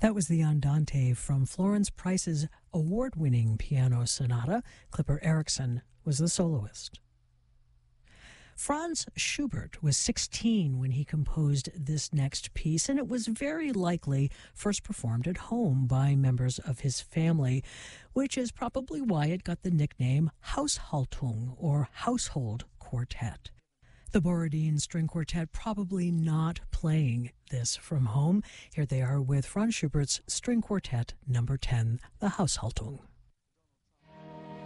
That was the Andante from Florence Price's award-winning piano sonata. Clipper Erickson was the soloist. Franz Schubert was 16 when he composed this next piece, and it was very likely first performed at home by members of his family, which is probably why it got the nickname Haushaltung, or household quartet. The Borodin String Quartet probably not playing this from home. Here they are with Franz Schubert's String Quartet No. 10, the Haushaltung.